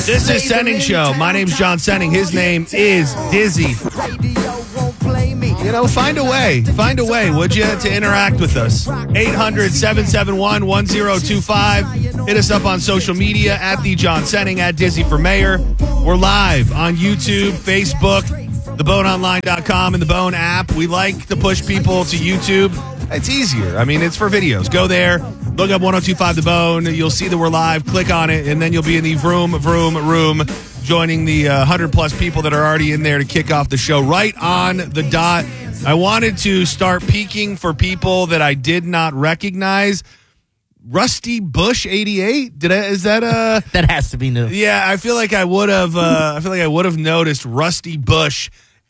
This is Senning Show. My name's John Senning. His name is Dizzy. You know, find a way. Find a way, would you, to interact with us. 800-771-1025. Hit us up on social media at The John Senning, at Dizzy for Mayor. We're live on YouTube, Facebook, theboneonline.com, and the Bone app. We like to push people to YouTube. It's easier. I mean, it's for videos. Go there, look up 1025 The Bone. You'll see that we're live. Click on it, and then you'll be in the room, joining the 100-plus people that are already in there to kick off the show right on the dot. I wanted to start peeking for people that I did not recognize. Rusty Bush 88. Is that that has to be new? Yeah, I feel like I would have. I feel like I would have noticed Rusty Bush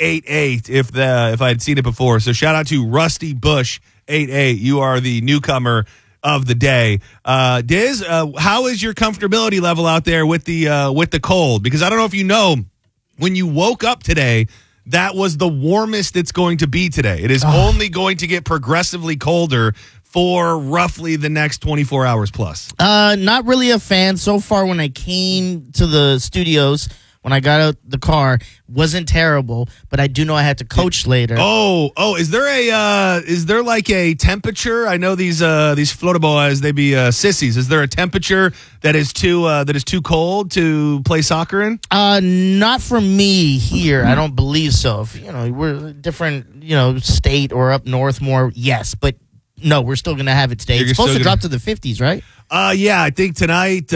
88 if I had seen it before. So shout out to Rusty Bush 88. You are the newcomer of the day. Diz, how is your comfortability level out there with the cold? Because I don't know if you know, when you woke up today, that was the warmest it's going to be today. It is only going to get progressively colder for roughly the next 24 hours plus. Not really a fan so far. When I came to the studios, when I got out the car, wasn't terrible, but I do know I had to coach later. Is there like a temperature? I know these Florida boys, they be sissies. Is there a temperature that is too cold to play soccer in? Not for me here. I don't believe so. If we're a different, state or up north more, yes, but no, we're still going to have it today. It's supposed to drop to the 50s, right? Yeah, I think tonight,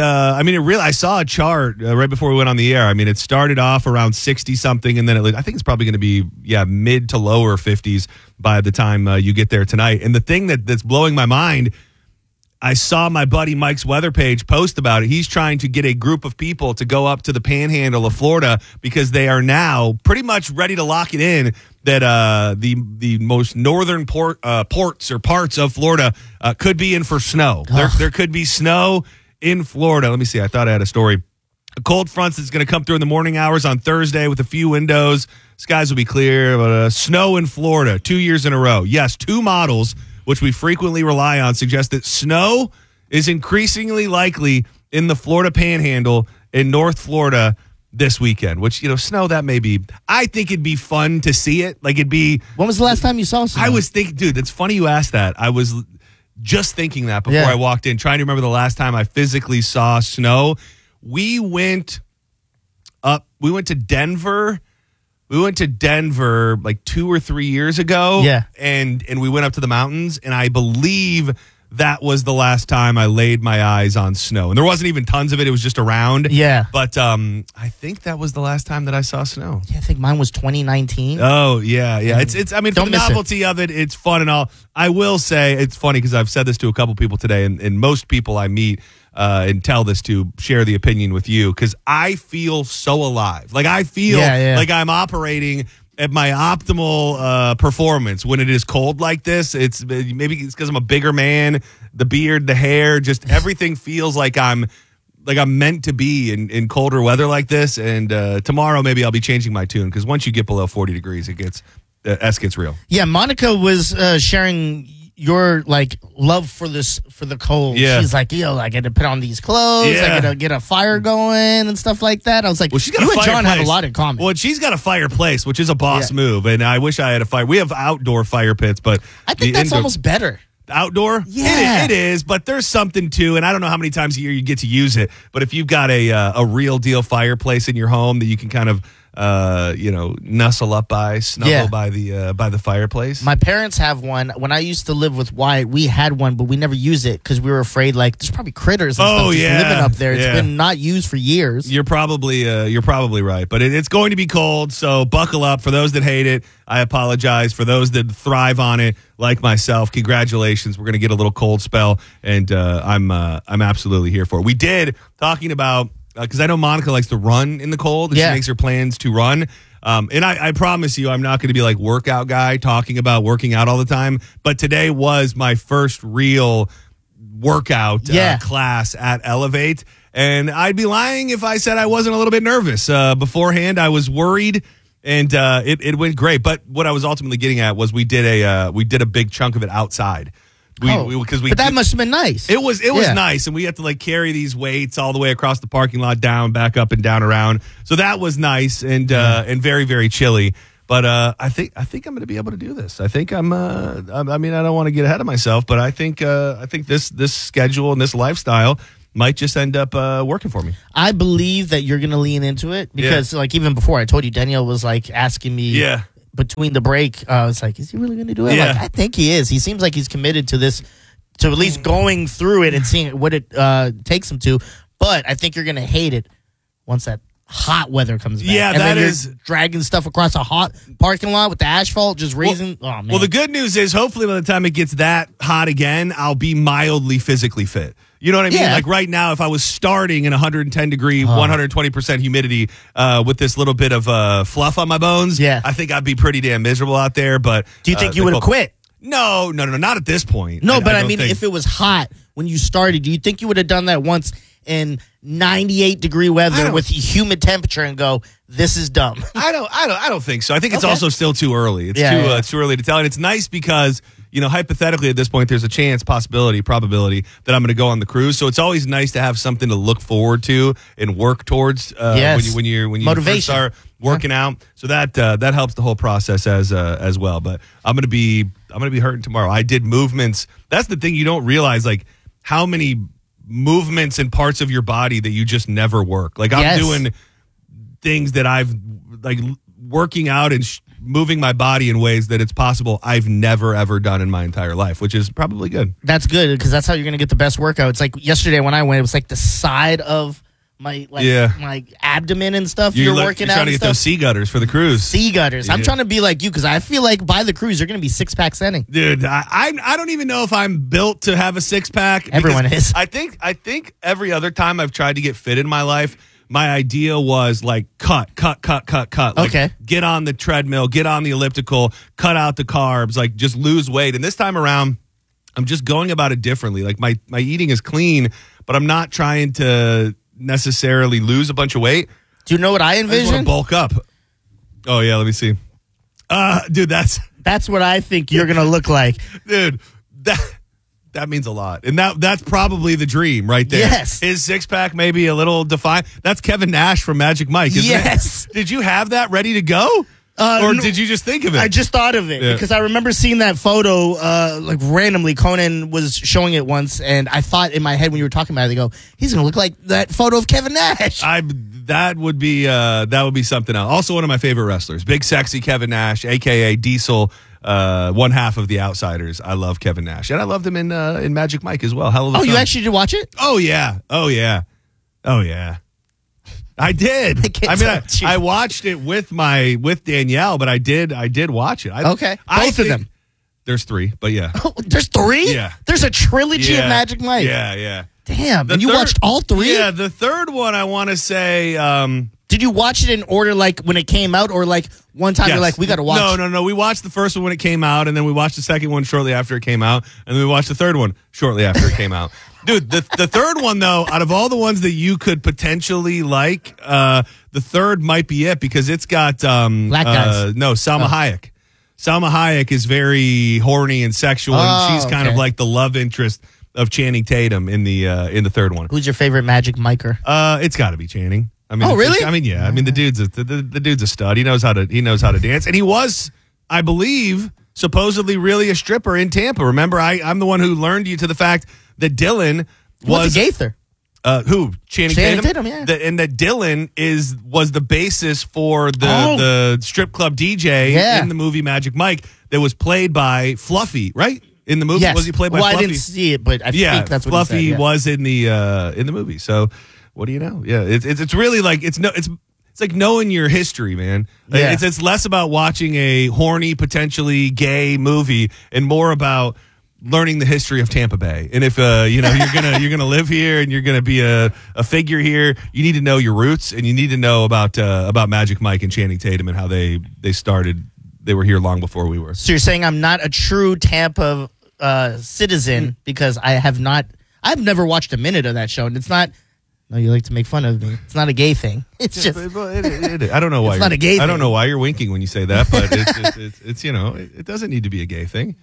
I saw a chart right before we went on the air. I mean, it started off around 60-something, and then I think it's probably going to be, mid to lower 50s by the time you get there tonight. And the thing that's blowing my mind, I saw my buddy Mike's weather page post about it. He's trying to get a group of people to go up to the panhandle of Florida because they are now pretty much ready to lock it in that the most northern ports or parts of Florida could be in for snow. There could be snow in Florida. Let me see. I thought I had a story. A cold front that's going to come through in the morning hours on Thursday with a few windows. Skies will be clear, but snow in Florida 2 years in a row. Yes, two models, which we frequently rely on, suggest that snow is increasingly likely in the Florida Panhandle in North Florida this weekend, which, snow, that may be. I think it'd be fun to see it. Like, it'd be. When was the last time you saw snow? I was thinking, dude, that's funny you asked that. I was just thinking that before I walked in, trying to remember the last time I physically saw snow. We went to Denver. We went to Denver like 2 or 3 years ago. Yeah. And we went up to the mountains, and I believe that was the last time I laid my eyes on snow. And there wasn't even tons of it. It was just around. Yeah. But I think that was the last time that I saw snow. Yeah, I think mine was 2019. Oh, yeah. It's for the novelty of it, it's fun and all. I will say it's funny because I've said this to a couple people today, and most people I meet and tell this to share the opinion with you, because I feel so alive. Like, I feel like I'm operating at my optimal performance when it is cold like this. Maybe it's because I'm a bigger man, the beard, the hair, just everything feels like I'm meant to be in colder weather like this. And tomorrow maybe I'll be changing my tune, because once you get below 40 degrees, it gets real. Yeah, Monica was sharing your love for the cold. Yeah. She's like, I got to put on these clothes. Yeah. I got to get a fire going and stuff like that. I was like, well, she's got you a and John fireplace. have a lot in common. Well, she's got a fireplace, which is a boss move, and I wish I had a fire. We have outdoor fire pits, but I think that's almost better. Outdoor? Yeah. It is, but there's something too, and I don't know how many times a year you get to use it, but if you've got a real deal fireplace in your home that you can kind of snuggle by the fireplace. My parents have one. When I used to live with Wyatt, we had one, but we never used it because we were afraid there's probably critters and stuff just living up there. It's been not used for years. You're probably right, but it's going to be cold, so buckle up. For those that hate it, I apologize. For those that thrive on it, like myself, congratulations. We're going to get a little cold spell, and I'm absolutely here for it. We did talking about. Because I know Monica likes to run in the cold, and she makes her plans to run. And I promise you, I'm not going to be like workout guy talking about working out all the time. But today was my first real workout class at Elevate. And I'd be lying if I said I wasn't a little bit nervous. Beforehand, I was worried, and it went great. But what I was ultimately getting at was we did a big chunk of it outside. But that must have been nice. It was nice, and we had to like carry these weights all the way across the parking lot, down, back up, and down around. So that was nice and very, very chilly. But I think I'm going to be able to do this. I think I mean, I don't want to get ahead of myself, but I think this schedule and this lifestyle might just end up working for me. I believe that you're going to lean into it because, like, even before I told you, Danielle was like asking me. Between the break, I was like, is he really going to do it? Like, I think he is. He seems like he's committed to this, to at least going through it and seeing what it takes him to. But I think you're going to hate it once that hot weather comes back. Yeah, and that then is you're dragging stuff across a hot parking lot with the asphalt just raising. Oh, man. Well, the good news is hopefully by the time it gets that hot again, I'll be mildly physically fit. You know what I mean? Like right now, if I was starting in 110 degree, 120% humidity with this little bit of fluff on my bones, I think I'd be pretty damn miserable out there. But do you think you would have quit? No, not at this point. No, but I mean, if it was hot when you started, do you think you would have done that once in 98 degree weather with humid temperature and go, this is dumb? I don't think so. I think it's also still too early. It's too early to tell. And it's nice because, you know, hypothetically at this point, there's a chance, probability that I'm going to go on the cruise. So it's always nice to have something to look forward to and work towards when you first start working out. So that helps the whole process as well. But I'm going to be hurting tomorrow. I did movements. That's the thing you don't realize, like how many movements and parts of your body that you just never work. Like I'm doing things that I've like working out and moving my body in ways that it's possible I've never, ever done in my entire life, which is probably good. That's good because that's how you're going to get the best workout. It's like yesterday when I went, it was like the side of my my abdomen and stuff. You're working out. Trying to get those sea gutters for the cruise. Sea gutters. I'm trying to be like you because I feel like by the cruise you're going to be 6-pack sending. Dude, I don't even know if I'm built to have a 6-pack. Everyone is. I think every other time I've tried to get fit in my life, my idea was like cut. Like, get on the treadmill, get on the elliptical, cut out the carbs, like just lose weight. And this time around, I'm just going about it differently. Like my eating is clean, but I'm not trying to necessarily lose a bunch of weight. Do you know what I envision? I just want to bulk up. Oh yeah, let me see. Dude, that's what I think you're gonna look like. Dude, that means a lot. And that's probably the dream right there. Yes. His 6-pack maybe a little defined. That's Kevin Nash from Magic Mike, isn't it? Did you have that ready to go? Or did you just think of it? I just thought of it because I remember seeing that photo like randomly. Conan was showing it once, and I thought in my head when you were talking about it, they go, he's going to look like that photo of Kevin Nash. That would be something else. Also one of my favorite wrestlers, big sexy Kevin Nash, a.k.a. Diesel, one half of the Outsiders. I love Kevin Nash. And I loved him in Magic Mike as well. Hell of a fun. You actually did watch it? Oh, yeah. I did. I watched it with Danielle, but I did watch it. Both of them. There's 3, but yeah. Oh, there's 3? Yeah. There's a trilogy of Magic Mike. Yeah. Damn. And you watched all 3? Yeah, the third one I want to say. Did you watch it in order like when it came out or like one time you're like, we got to watch? No. We watched the first one when it came out, and then we watched the second one shortly after it came out, and then we watched the third one shortly after it came out. Dude, the third one, though, out of all the ones that you could potentially like, the third might be it because it's got black guys. Salma Hayek. Salma Hayek is very horny and sexual, and she's kind of like the love interest of Channing Tatum in the third one. Who's your favorite Magic Miker? It's got to be Channing. I mean, really? The dude's a stud. He knows how to dance, and he was, I believe, supposedly really a stripper in Tampa. Remember, I'm the one who learned you to the fact that Dylan was a Gaither. Who? Channing Tatum? Yeah. And that Dylan was the basis for the strip club DJ in the movie Magic Mike that was played by Fluffy, right? In the movie, was he played by Fluffy? I didn't see it, but I think that's what Fluffy he said, was in the movie. So what do you know? Yeah, it's really like it's like knowing your history, man. Yeah. It's less about watching a horny, potentially gay movie and more about learning the history of Tampa Bay. And if you're gonna live here and you're gonna be a figure here, you need to know your roots and you need to know about Magic Mike and Channing Tatum and how they started. They were here long before we were. So you're saying I'm not a true Tampa citizen because I've never watched a minute of that show, and it's not. No, you like to make fun of me. It's not a gay thing. It's just. I don't know why. It's not a gay thing. I don't know why you're winking when you say that, but it's it doesn't need to be a gay thing.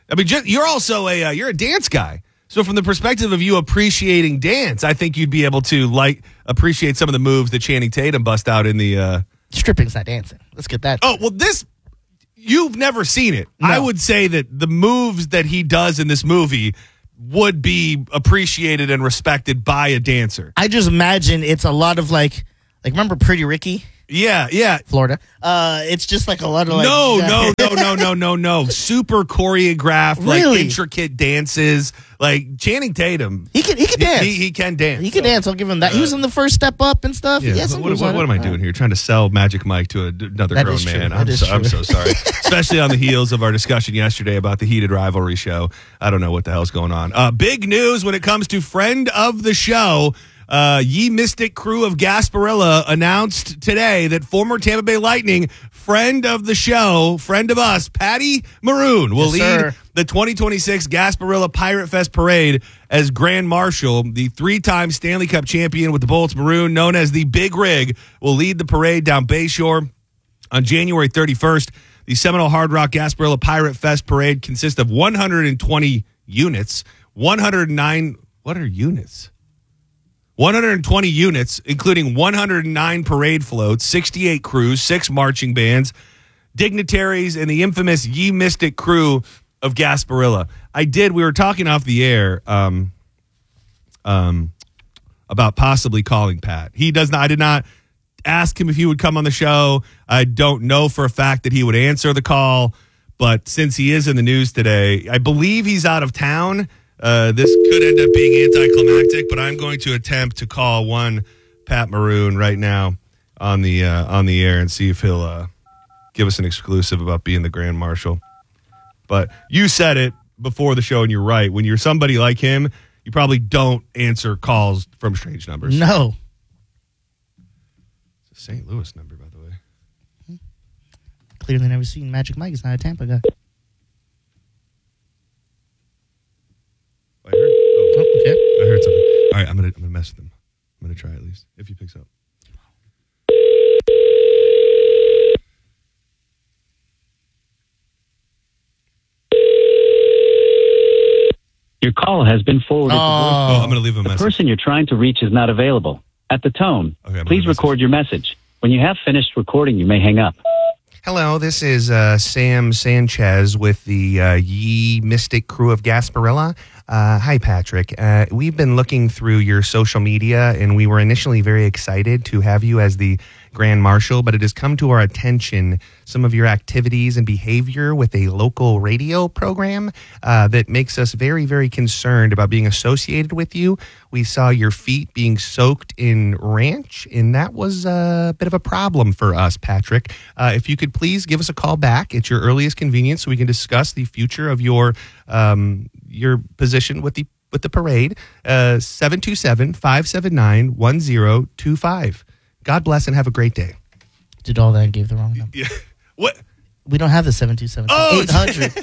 I mean, you're also you're a dance guy. So from the perspective of you appreciating dance, I think you'd be able to appreciate some of the moves that Channing Tatum bust out in the stripping's not dancing. Let's get that. Oh, well, you've never seen it. No. I would say that the moves that he does in this movie would be appreciated and respected by a dancer. I just imagine it's a lot of like remember Pretty Ricky? Yeah. Florida. It's just like a lot of No. Super choreographed, really? Intricate dances. Like Channing Tatum. He can dance. He can dance. He can dance. I'll give him that. He was in the first Step Up and stuff. Yeah. What am I doing here? Trying to sell Magic Mike to another that grown man. I'm so sorry. Especially on the heels of our discussion yesterday about the Heated Rivalry show. I don't know what the hell's going on. Big news when it comes to friend of the show. Ye Mystic crew of Gasparilla announced today that former Tampa Bay Lightning friend of the show, friend of us, Patty Maroon, will lead the 2026 Gasparilla Pirate Fest Parade as Grand Marshal. The 3-time Stanley Cup champion with the Bullets Maroon, known as the Big Rig, will lead the parade down Bayshore on January 31st. The Seminole Hard Rock Gasparilla Pirate Fest Parade consists of 120 units. 109, what are units? 120 units, including 109 parade floats, 68 crews, 6 marching bands, dignitaries, and the infamous Ye Mystic crew of Gasparilla. We were talking off the air about possibly calling Pat. I did not ask him if he would come on the show. I don't know for a fact that he would answer the call, but since he is in the news today, I believe he's out of town. This could end up being anticlimactic, but I'm going to attempt to call one Pat Maroon right now on the air and see if he'll give us an exclusive about being the Grand Marshal. But you said it before the show, and you're right. When you're somebody like him, you probably don't answer calls from strange numbers. No. It's a St. Louis number, by the way. Clearly never seen Magic Mike. He's not a Tampa guy. I heard something. All right, I'm gonna mess with him. I'm gonna try at least if he picks up. Your call has been forwarded to voicemail. I'm gonna leave a message. The person you're trying to reach is not available. At the tone, please record your message. When you have finished recording, you may hang up. Hello, this is Sam Sanchez with the Ye Mystic crew of Gasparilla. Hi, Patrick. We've been looking through your social media, and we were initially very excited to have you as the Grand Marshal, but it has come to our attention some of your activities and behavior with a local radio program that makes us very, very concerned about being associated with you. We saw your feet being soaked in ranch, and that was a bit of a problem for us, Patrick. If you could please give us a call back at your earliest convenience so we can discuss the future of your position with the parade. 727-579-1025. God bless and have a great day. Did all that and gave the wrong number. Yeah. What? We don't have the 727. Oh, 800.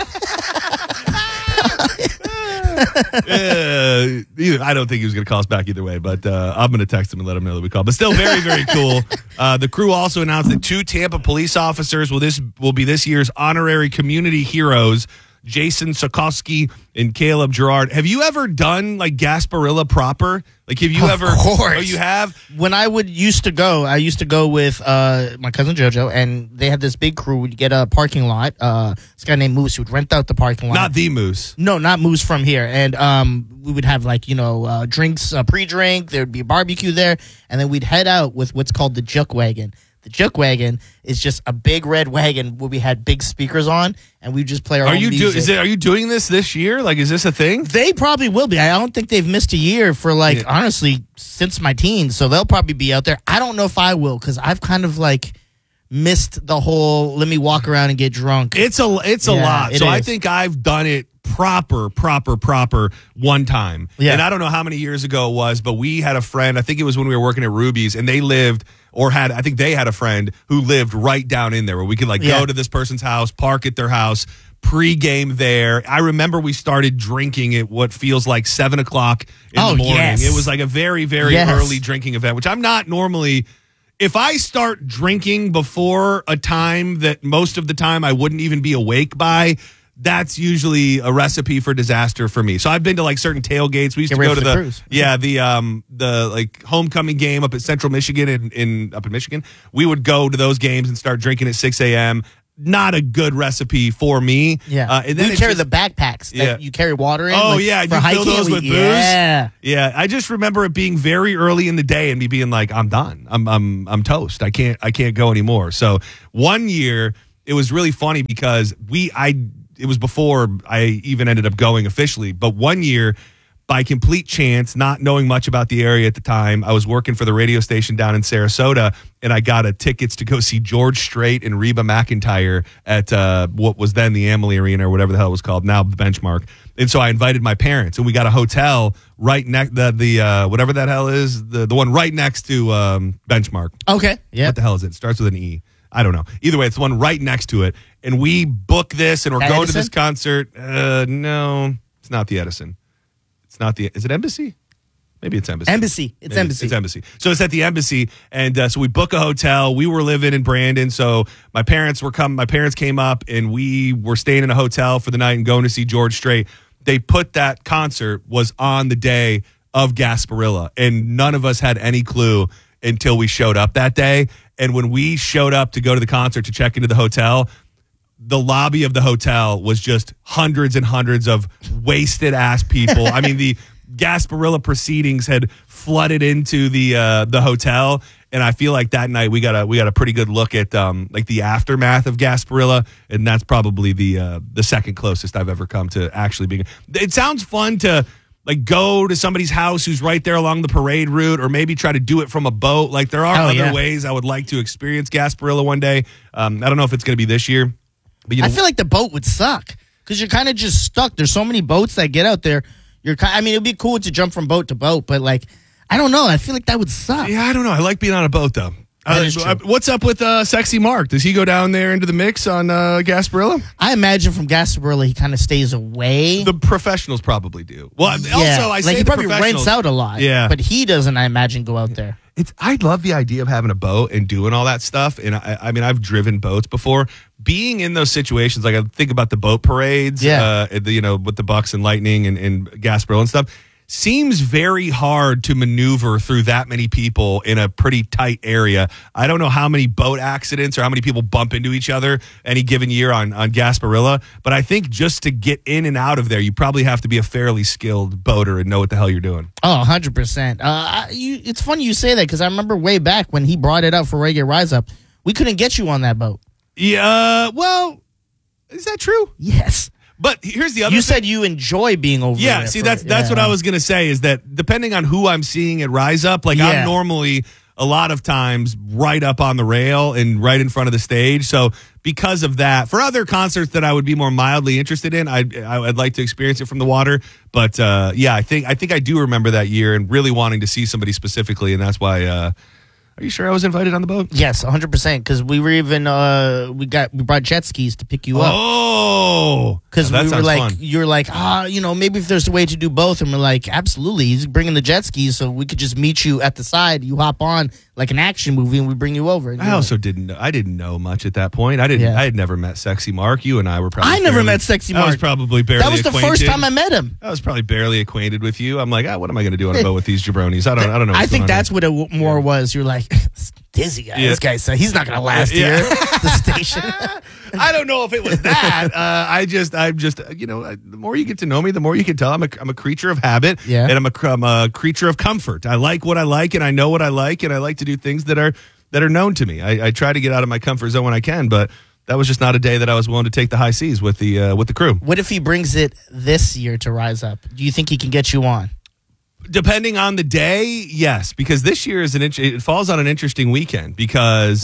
I don't think he was going to call us back either way, but I'm going to text him and let him know that we called. But still very, very cool. The crew also announced that 2 Tampa police officers will be this year's honorary community heroes, Jason Sokowski and Caleb Gerard. Have you ever done like Gasparilla proper? Like, have you ever? Of course. Oh, you have? When I used to go with my cousin JoJo, and they had this big crew. We'd get a parking lot. This guy named Moose would rent out the parking lot. Not the Moose. No, not Moose from here. And we would have drinks, pre-drink. There would be a barbecue there, and then we'd head out with what's called the Juke Wagon. The Juke Wagon is just a big red wagon where we had big speakers on, and we just play our own music. Are you doing this year? Like, is this a thing? They probably will be. I don't think they've missed a year for honestly, since my teens. So they'll probably be out there. I don't know if I will, because I've kind of missed the whole let me walk around and get drunk. It's a lot. So I think I've done it proper one time. Yeah. And I don't know how many years ago it was, but we had a friend, I think it was when we were working at Ruby's, and they lived I think they had a friend who lived right down in there where we could go to this person's house, park at their house, pregame there. I remember we started drinking at what feels like 7 o'clock in the morning. Yes. It was like a very, very early drinking event, which I'm not normally. If I start drinking before a time that most of the time I wouldn't even be awake by, that's usually a recipe for disaster for me. So I've been to like certain tailgates. We used to go to the cruise. the like homecoming game up at Central Michigan up in Michigan. We would go to those games and start drinking at 6 a.m. Not a good recipe for me. Yeah, and then you carry the backpacks that you carry water in. Oh, yeah, for you hiking, fill those with booze. Yeah. I just remember it being very early in the day and me being like, I'm done. I'm toast. I can't go anymore. So one year it was really funny because it was before I even ended up going officially. But one year, by complete chance, not knowing much about the area at the time, I was working for the radio station down in Sarasota, and I got tickets to go see George Strait and Reba McEntire at what was then the Amalie Arena or whatever the hell it was called, now the Benchmark. And so I invited my parents, and we got a hotel right next the whatever that hell is, the one right next to Benchmark. Okay, yeah. What the hell is it? It starts with an E. I don't know. Either way, it's the one right next to it. And we book this, and we're going to this concert. No, it's not the Edison. It's not the. Is it Embassy? Maybe it's Embassy. Embassy. It's Embassy. It's Embassy. So it's at the Embassy, and so we book a hotel. We were living in Brandon, so my parents were coming. My parents came up, and we were staying in a hotel for the night and going to see George Strait. They put that concert was on the day of Gasparilla, and none of us had any clue until we showed up that day. And when we showed up to go to the concert to check into the hotel, the lobby of the hotel was just hundreds and hundreds of wasted ass people. I mean, the Gasparilla proceedings had flooded into the hotel, and I feel like that night we got a pretty good look at like the aftermath of Gasparilla, and that's probably the second closest I've ever come to actually being. It sounds fun to like go to somebody's house who's right there along the parade route, or maybe try to do it from a boat. Like there are other ways I would like to experience Gasparilla one day. I don't know if it's going to be this year. But, I feel like the boat would suck because you're kind of just stuck. There's so many boats that get out there. It'd be cool to jump from boat to boat, but like, I don't know. I feel like that would suck. Yeah, I don't know. I like being on a boat though. What's up with Sexy Mark? Does he go down there into the mix on Gasparilla? I imagine from Gasparilla he kind of stays away. The professionals probably do. Well, yeah. also I say he probably rents out a lot. Yeah, but he doesn't. I imagine go out there. I love the idea of having a boat and doing all that stuff. And I mean, I've driven boats before. Being in those situations, like I think about the boat parades, with the Bucks and Lightning and Gasparilla and stuff, seems very hard to maneuver through that many people in a pretty tight area. I don't know how many boat accidents or how many people bump into each other any given year on Gasparilla, but I think just to get in and out of there, you probably have to be a fairly skilled boater and know what the hell you're doing. Oh, 100%. It's funny you say that because I remember way back when he brought it up for Reggae Rise Up, we couldn't get you on that boat. Yeah, well, is that true? Yes. But here's the other You said you enjoy being over there. Yeah, see, that's what I was going to say is that depending on who I'm seeing at Rise Up, like I'm normally a lot of times right up on the rail and right in front of the stage. So because of that, for other concerts that I would be more mildly interested in, I'd like to experience it from the water. But I think I do remember that year and really wanting to see somebody specifically, and that's why. Are you sure I was invited on the boat? Yes, 100%. Because we were even we brought jet skis to pick you up. Oh, because we were like, you're like, maybe if there's a way to do both, and we're like, absolutely. He's bringing the jet skis, so we could just meet you at the side. You hop on like an action movie, and we bring you over. I also didn't know. I didn't know much at that point. I had never met Sexy Mark. You and I were probably. I never met Sexy Mark. I was probably barely. That was the first time I met him. I was probably barely acquainted with you. I'm like, what am I going to do on a boat with these jabronis? I don't know. I think that's what it more was. You're like, dizzy guy. Yeah. This guy said he's not going to last here. The station. I don't know if it was that. I'm just, the more you get to know me, the more you can tell I'm a creature of habit, and I'm a creature of comfort. I like what I like, and I know what I like, and I like to do things that are known to me. I try to get out of my comfort zone when I can, but that was just not a day that I was willing to take the high seas with the crew. What if he brings it this year to Rise Up? Do you think he can get you on? Depending on the day, yes, because this year is it falls on an interesting weekend because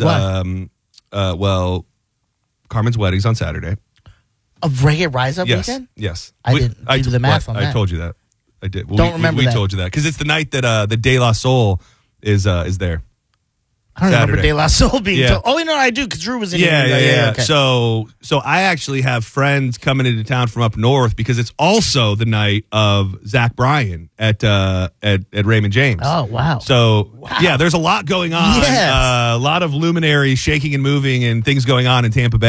Carmen's wedding's on Saturday. A Reggae Rise Up weekend? Yes. I didn't do the math on that. I told you that. I did. Don't remember that. We told you that because it's the night that the De La Soul is there. I don't remember De La Soul being told. Oh, I do because Drew was in here. Yeah. Okay. So I actually have friends coming into town from up north because it's also the night of Zach Bryan at Raymond James. Oh, wow. So, there's a lot going on. Yes. A lot of luminaries shaking and moving and things going on in Tampa Bay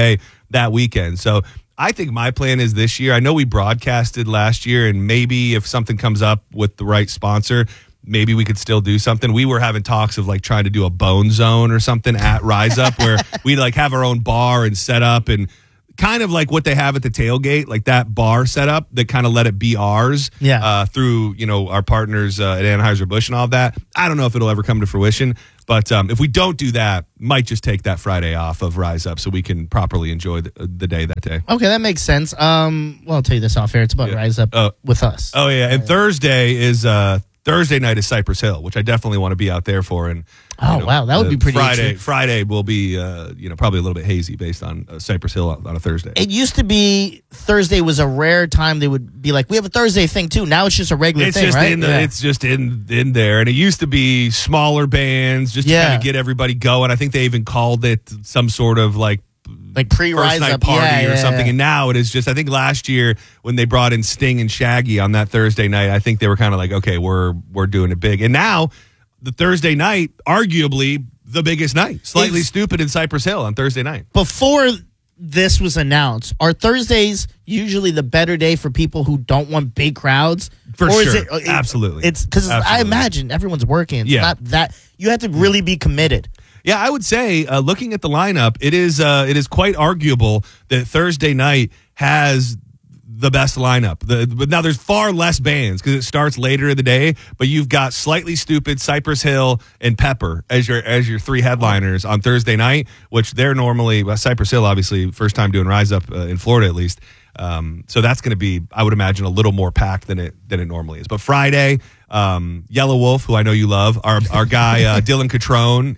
that weekend. So I think my plan is this year. I know we broadcasted last year, and maybe if something comes up with the right sponsor, maybe we could still do something. We were having talks of like trying to do a Bone Zone or something at Rise Up where we like have our own bar and set up, and kind of like what they have at the tailgate, like that bar setup that kind of let it be ours through, our partners at Anheuser-Busch and all of that. I don't know if it'll ever come to fruition, but if we don't do that, might just take that Friday off of Rise Up so we can properly enjoy the day that day. Okay, that makes sense. Well, I'll tell you this off air. It's about Rise Up with us. Oh, yeah. And Thursday night is Cypress Hill, which I definitely want to be out there for. And wow, that would be pretty interesting. Friday will be, probably a little bit hazy based on Cypress Hill on a Thursday. It used to be Thursday was a rare time they would be like, we have a Thursday thing too. Now it's just a regular thing, right? It's just in there. And it used to be smaller bands just to kind of get everybody going. I think they even called it some sort of like pre-Rise Up party or something. And now it is just, I think last year when they brought in Sting and Shaggy on that Thursday night, I think they were kind of like, okay, we're doing it big. And now the Thursday night, arguably the biggest night, Slightly Stupid in Cypress Hill on Thursday night. Before this was announced, are Thursdays usually the better day for people who don't want big crowds? For sure. Absolutely. It's because I imagine everyone's working. It's not that you have to really be committed. Yeah, I would say, looking at the lineup, it is quite arguable that Thursday night has the best lineup. But now there's far less bands because it starts later in the day, but you've got Slightly Stupid, Cypress Hill, and Pepper as your three headliners on Thursday night, which they're normally, Cypress Hill, obviously, first time doing Rise Up in Florida at least. So that's going to be, I would imagine, a little more packed than it normally is. But Friday, Yellow Wolf, who I know you love, our guy Dylan Catrone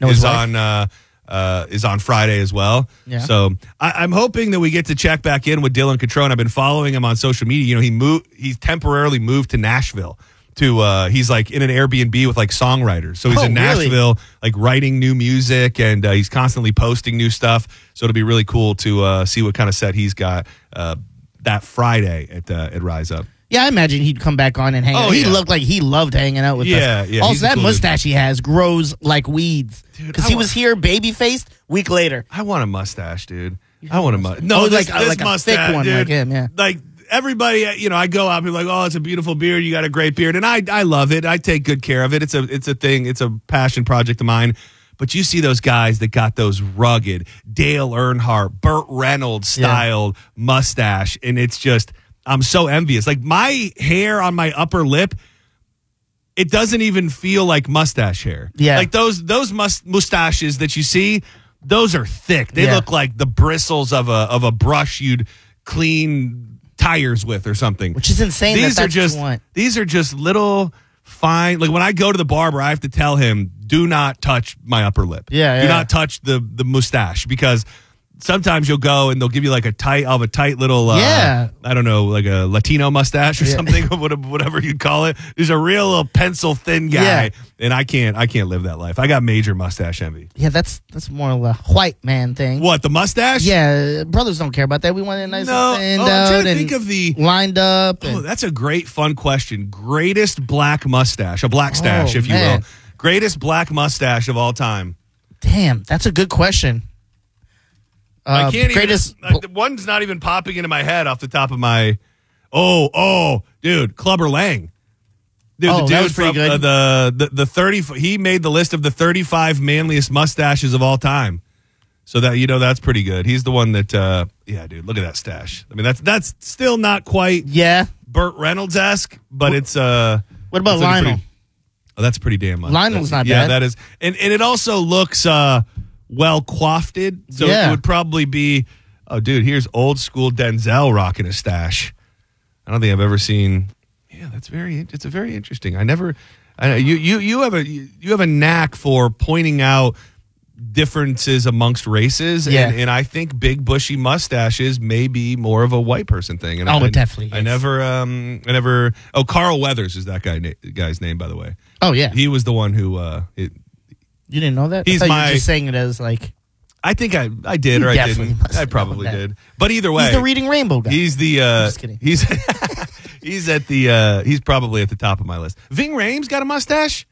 is on Friday as well. Yeah. So I'm hoping that we get to check back in with Dylan Catrone. I've been following him on social media. He's temporarily moved to Nashville. He's like in an Airbnb with like songwriters. So he's in Nashville, like writing new music, and he's constantly posting new stuff. So it'll be really cool to see what kind of set he's got that Friday at Rise Up. Yeah, I imagine he'd come back on and hang out. He looked like he loved hanging out with us. Yeah. Also, that mustache he has grows like weeds. Because he was here baby-faced, week later. I want a mustache, dude. I want a mustache. No, this mustache, a thick one, dude. Like him, yeah. Like, everybody, I go out and be like, oh, it's a beautiful beard. You got a great beard. And I love it. I take good care of it. It's a thing. It's a passion project of mine. But you see those guys that got those rugged Dale Earnhardt, Burt Reynolds style mustache. And it's just, I'm so envious. Like my hair on my upper lip, it doesn't even feel like mustache hair. Yeah. Like those mustaches that you see, those are thick. They look like the bristles of a brush you'd clean tires with or something. Which is insane. These are just little fine. Like when I go to the barber, I have to tell him, do not touch my upper lip. Do not touch the mustache, because sometimes you'll go and they'll give you like a tight little, I don't know, like a Latino mustache or something, whatever you'd call it. There's a real little pencil thin guy, and I can't live that life. I got major mustache envy. Yeah, that's more of a white man thing. What, the mustache? Yeah, brothers don't care about that. We want it nice and thinned out and lined up. That's a great, fun question. Greatest black mustache, a black stash, if you will. Greatest black mustache of all time. Damn, that's a good question. I can't even. One's not even popping into my head off the top of my. Dude, Clubber Lang. Dude, the dude that was pretty good. The 30. He made the list of the 35 manliest mustaches of all time. So that that's pretty good. He's the one that. Dude, look at that stash. I mean, that's still not quite. Burt Reynolds-esque, but it's. What about Lionel? That's pretty damn much. Lionel's not bad. Yeah, that is, and it also looks. Well coiffed, so it would probably be. Oh, dude, here's old school Denzel rocking a stash. I don't think I've ever seen. Yeah, it's very interesting. You have a knack for pointing out differences amongst races, and I think big bushy mustaches may be more of a white person thing. And it definitely is. I never. Oh, Carl Weathers is that guy's name, by the way. Oh yeah, he was the one who. You didn't know that? He's you were just saying it as like. I think I did, or I didn't. I probably did. But either way, he's the Reading Rainbow guy. He's the. Just kidding. He's at the. He's probably at the top of my list. Ving Rhames got a mustache.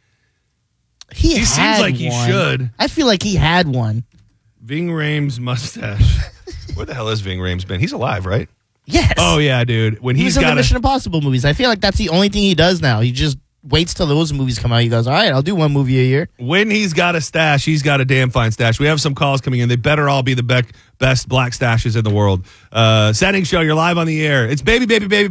He seems like he should. I feel like he had one. Ving Rhames mustache. Where the hell is Ving Rhames been? He's alive, right? Yes. Oh yeah, dude. When he was in the Mission Impossible movies. I feel like that's the only thing he does now. He just waits till those movies come out. He goes, all right, I'll do one movie a year. When he's got a stash, he's got a damn fine stash. We have some calls coming in. They better all be the best black stashes in the world. Setting show, you're live on the air. It's baby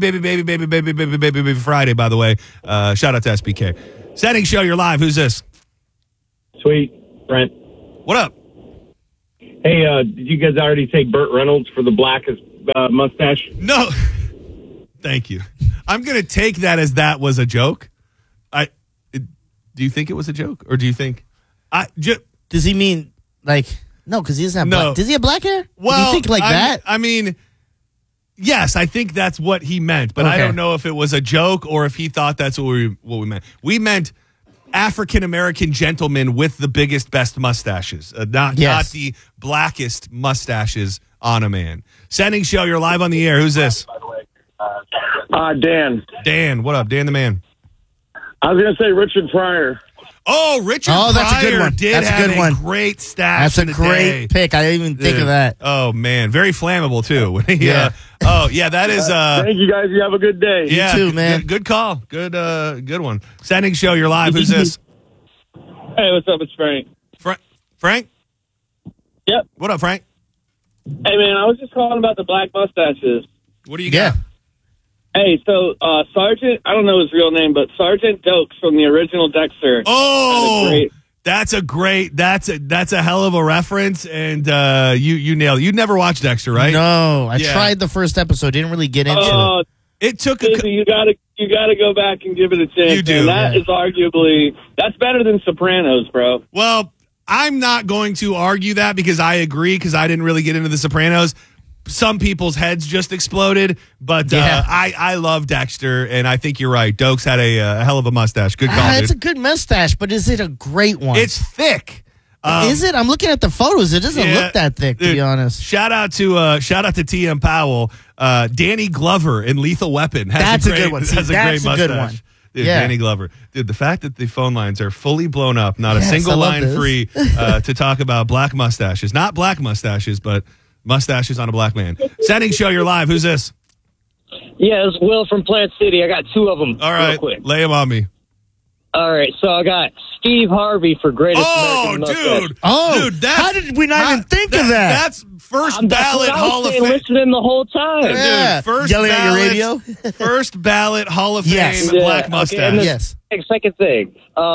Friday, by the way. Shout out to SBK. Setting show, you're live. Who's this? Sweet, Brent. What up? Hey, did you guys already take Burt Reynolds for the blackest mustache? No. Thank you. I'm going to take that as that was a joke. Do you think it was a joke, or do you think? Does he mean like no? Because he doesn't have black. Does he have black hair? Well, do you think like that? I mean, yes, I think that's what he meant, but I don't know if it was a joke or if he thought that's what we meant. We meant African American gentlemen with the biggest, best mustaches, not the blackest mustaches on a man. Sending show, you're live on the air. Who's this? Dan. Dan, what up? Dan the man. I was going to say Richard Pryor. Oh, Richard Pryor that's a good one. That's a good one. Great stash. That's a great pick. I didn't even think of that. Oh, man. Very flammable, too. That is... Thank you, guys. You have a good day. You too, man. Good call. Good one. Sending show, you're live. Who's this? Hey, what's up? It's Frank. Frank? Yep. What up, Frank? Hey, man, I was just calling about the black mustaches. What do you got? Hey, so Sergeant, I don't know his real name, but Sergeant Dokes from the original Dexter. Oh, that's a hell of a reference, and you nailed it. You never watched Dexter, right? No, I tried the first episode, didn't really get into it. It took you gotta go back and give it a chance. You do. That is arguably that's better than Sopranos, bro. Well, I'm not going to argue that because I agree because I didn't really get into The Sopranos. Some people's heads just exploded, but I love Dexter, and I think you're right. Dokes had a hell of a mustache. Good call, dude. It's a good mustache, but is it a great one? It's thick. Is it? I'm looking at the photos. It doesn't look that thick, to be honest. Shout out to TM Powell. Danny Glover in Lethal Weapon. That's a good one. Has a great mustache. Good one. Dude, Danny Glover. Dude, the fact that the phone lines are fully blown up, not a single line free to talk about black mustaches. Not black mustaches, but mustaches on a black man. Setting show, you're live. Who's this? Yeah, it's Will from Plant City. I got two of them. All right, real quick. lay them on me. All right, so I got Steve Harvey for Greatest American Mustache. Dude, how did we not even think of that? That's first ballot Hall of Fame. Listening the whole time. Yeah. Dude, first yelling ballot, at your radio. First ballot Hall of Fame black mustache. Okay, second thing,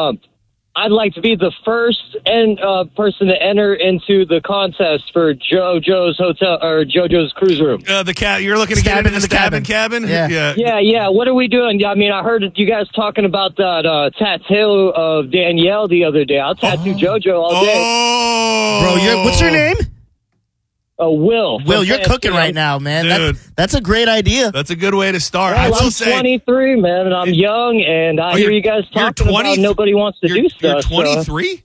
I'd like to be the first person to enter into the contest for JoJo's Hotel or JoJo's Cruise Room. You're looking to get into the cabin? Yeah. What are we doing? I mean, I heard you guys talking about that tattoo of Danielle the other day. I'll tattoo JoJo all day. Bro, what's your name? Will. Will, you're cooking right now, man. Dude. That's a great idea. That's a good way to start. Well, I'm 23, man, and I'm young, and I hear you guys talking about nobody wants to do stuff. You're 23?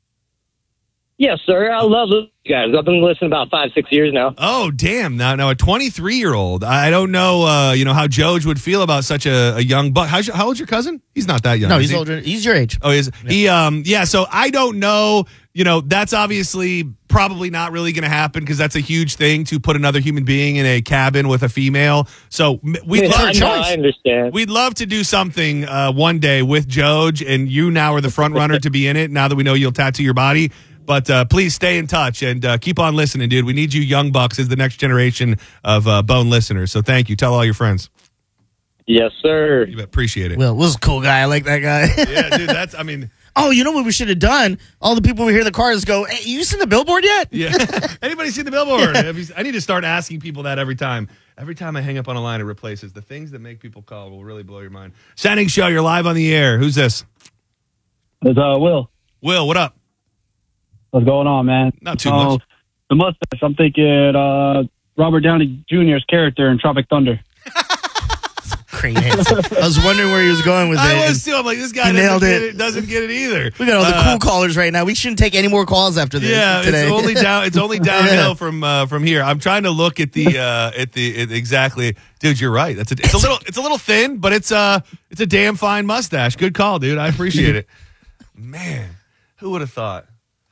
Yes, sir. I love you guys. I've been listening about 5-6 years now. Oh, damn. Now a 23-year-old. I don't know how Joj would feel about such a young buck. How old's your cousin? He's not that young. No, he's older. He's your age. Oh, is he? So I don't know. That's obviously probably not really going to happen because that's a huge thing to put another human being in a cabin with a female. So I understand. We'd love to do something one day with Joj, and you now are the front runner to be in it. Now that we know you'll tattoo your body. But please stay in touch and keep on listening, dude. We need you young bucks as the next generation of Bone listeners. So thank you. Tell all your friends. Yes, sir. You appreciate it. Will was a cool guy. I like that guy. Yeah, dude. Oh, you know what we should have done? All the people we hear in the cars go, hey, you seen the billboard yet? Yeah. Anybody seen the billboard? I need to start asking people that every time. Every time I hang up on a line, it replaces the things that make people call will really blow your mind. Standing show, you're live on the air. Who's this? It's Will. Will, what up? What's going on, man? Not too much. The mustache. I'm thinking Robert Downey Jr.'s character in Tropic Thunder. Great answer. I was wondering where he was going with it. I was too. I'm like, this guy doesn't get it either. We got all the cool callers right now. We shouldn't take any more calls after this. Yeah, today. It's only downhill from here. I'm trying to look at the exactly. Dude, you're right. It's a little thin, but it's a damn fine mustache. Good call, dude. I appreciate it. Man, who would have thought?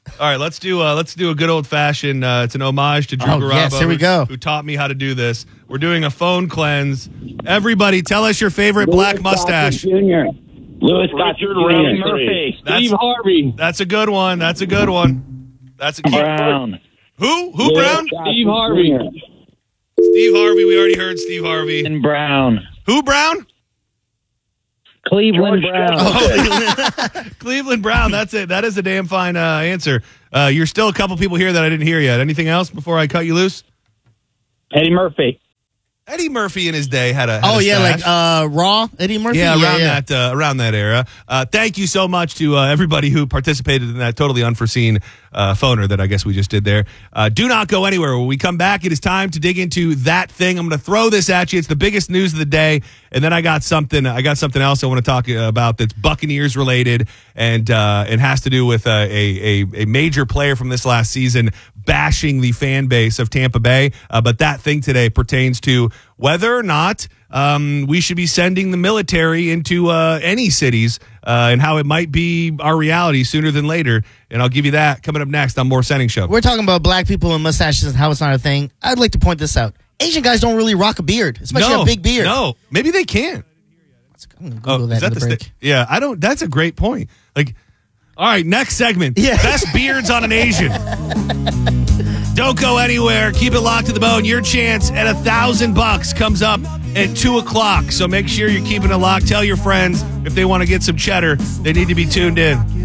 All right, let's do a good old fashioned. It's an homage to Drew Garabo, yes, here we go. Who taught me how to do this. We're doing a phone cleanse. Everybody, tell us your favorite black mustache. Jr. Louis Richard Ryan Roundtree. Murphy. Steve Harvey. That's a good one. That's a good one. That's a Brown. Who Brown? Steve Harvey. Steve Harvey. We already heard Steve Harvey. And Brown. Who Brown? Cleveland Brown. Cleveland Brown. That's it. That is a damn fine answer. You're still a couple people here that I didn't hear yet. Anything else before I cut you loose? Eddie Murphy. Eddie Murphy in his day had a yeah, stash. like Raw Eddie Murphy. Yeah, around that era. Thank you so much to everybody who participated in that totally unforeseen phoner that I guess we just did there. Do not go anywhere. When we come back, it is time to dig into that thing. I'm going to throw this at you. It's the biggest news of the day, and then I got something else I want to talk about that's Buccaneers related and has to do with a major player from this last season bashing the fan base of Tampa Bay. But that thing today pertains to whether or not we should be sending the military into any cities and how it might be our reality sooner than later. And I'll give you that coming up next on More Sending Show. We're talking about black people and mustaches and how it's not a thing. I'd like to point this out. Asian guys don't really rock a beard, especially a big beard. No, maybe they can. I'm gonna Google that in the break. Yeah, I don't. That's a great point. Like, all right, next segment. Yeah. Best beards on an Asian. Don't go anywhere. Keep it locked to the bone. Your chance at $1,000 comes up at 2:00. So make sure you're keeping it locked. Tell your friends if they want to get some cheddar, they need to be tuned in.